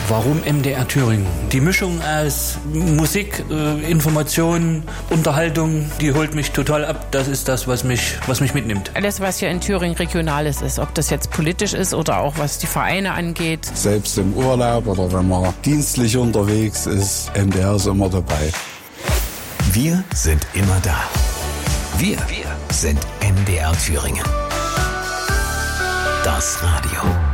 Warum MDR Thüringen? Die Mischung aus Musik, Information, Unterhaltung, die holt mich total ab. Das ist das, was mich mitnimmt. Alles, was hier in Thüringen Regionales ist, ob das jetzt politisch ist oder auch was die Vereine angeht. Selbst im Urlaub oder wenn man dienstlich unterwegs ist, MDR ist immer dabei. Wir sind immer da. Wir sind MDR Thüringen. Das Radio.